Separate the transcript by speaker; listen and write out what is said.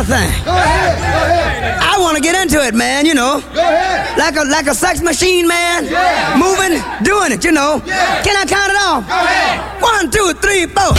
Speaker 1: thing.
Speaker 2: Go ahead.
Speaker 1: I want to get into it, man, you know.
Speaker 2: Go ahead.
Speaker 1: Like a sex machine, man.
Speaker 2: Yeah.
Speaker 1: Moving, doing it, you know.
Speaker 2: Yeah.
Speaker 1: Can I count it off?
Speaker 2: Go ahead.
Speaker 1: 1, 2, 3, 4.